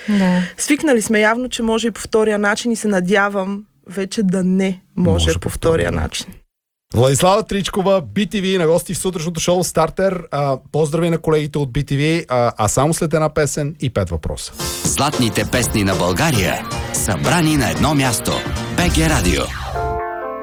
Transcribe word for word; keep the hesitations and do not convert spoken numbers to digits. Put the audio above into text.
Да. Свикнали сме явно, че може и по втория начин и се надявам вече да не може, може по втория да. начин. Владислава Тричкова, би ти ви, на гости в сутрешното шоу Стартер. А, поздрави на колегите от би ти ви, а, а само след една песен и пет въпроса. Златните песни на България, събрани на едно място. БГ Радио.